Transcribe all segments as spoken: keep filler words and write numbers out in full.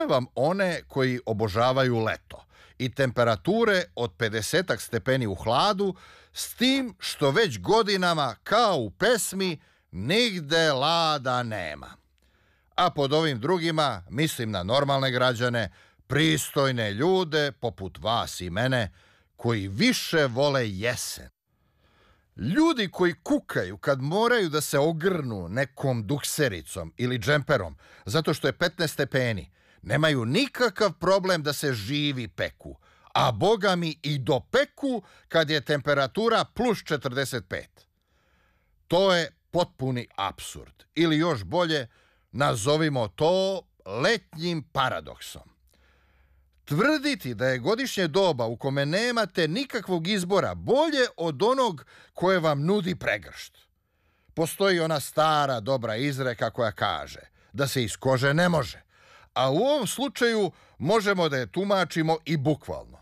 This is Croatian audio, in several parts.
vam one koji obožavaju leto i temperature od pedesetak stepeni u hladu, s tim što već godinama, kao u pesmi, nigde lada nema. A pod ovim drugima mislim na normalne građane, pristojne ljude poput vas i mene, koji više vole jesen. Ljudi koji kukaju kad moraju da se ogrnu nekom duksericom ili džemperom zato što je petnaest stepeni, nemaju nikakav problem da se živi peku, a boga mi i dopeku kad je temperatura plus četrdeset pet. To je potpuni apsurd, ili još bolje, nazovimo to letnjim paradoksom. Tvrditi da je godišnje doba u kome nemate nikakvog izbora bolje od onog koje vam nudi pregršt. Postoji ona stara dobra izreka koja kaže da se iz kože ne može, a u ovom slučaju možemo da je tumačimo i bukvalno.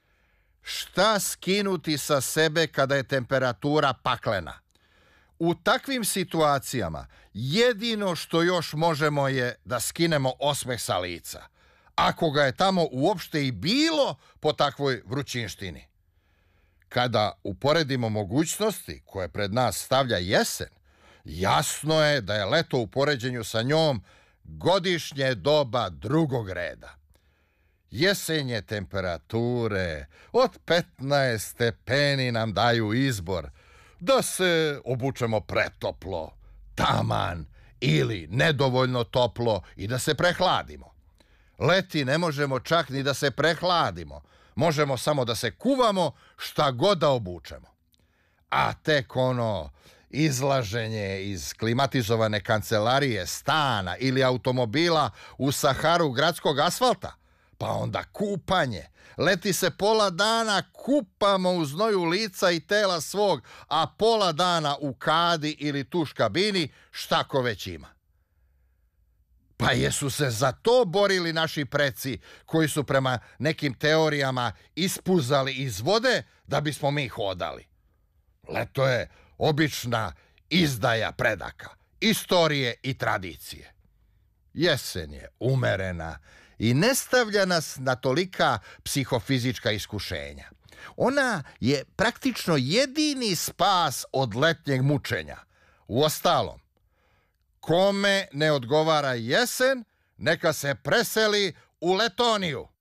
Šta skinuti sa sebe kada je temperatura paklena? U takvim situacijama jedino što još možemo je da skinemo osmeh sa lica, ako ga je tamo uopšte i bilo po takvoj vrućinštini. Kada uporedimo mogućnosti koje pred nas stavlja jesen, jasno je da je leto u poređenju sa njom godišnje doba drugog reda. Jesenje temperature od petnaest stepeni nam daju izbor da se obučemo pretoplo, taman ili nedovoljno toplo i da se prehladimo. Leti ne možemo čak ni da se prehladimo, možemo samo da se kuvamo šta god da obučemo. A tek ono izlaženje iz klimatizovane kancelarije, stana ili automobila u Saharu gradskog asfalta, pa onda kupanje. Leti se pola dana kupamo u znoju lica i tela svog, a pola dana u kadi ili tuš kabini, šta ko već ima. Pa jesu se za to borili naši preci koji su prema nekim teorijama ispuzali iz vode da bismo mi hodali. Leto je obična izdaja predaka, istorije i tradicije. Jesen je umerena i ne stavlja nas na tolika psihofizička iskušenja. Ona je praktično jedini spas od letnjeg mučenja. Uostalom, kome ne odgovara jesen, neka se preseli u Letoniju.